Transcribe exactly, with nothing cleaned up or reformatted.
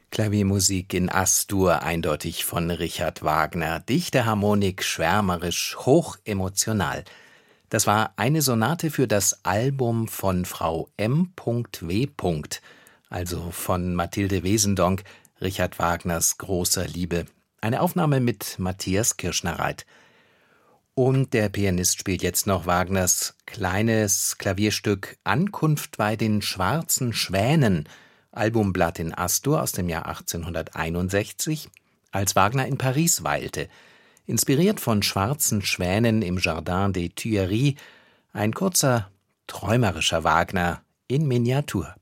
Klaviermusik in As-Dur, eindeutig von Richard Wagner. Dichte Harmonik, schwärmerisch, hochemotional. Das war eine Sonate für das Album von Frau M. W., also von Mathilde Wesendonck, Richard Wagners großer Liebe. Eine Aufnahme mit Matthias Kirschner-Reit. Und der Pianist spielt jetzt noch Wagners kleines Klavierstück Ankunft bei den schwarzen Schwänen, Albumblatt in As-Dur aus dem Jahr achtzehnhunderteinundsechzig, als Wagner in Paris weilte. Inspiriert von schwarzen Schwänen im Jardin des Tuileries, ein kurzer, träumerischer Wagner in Miniatur.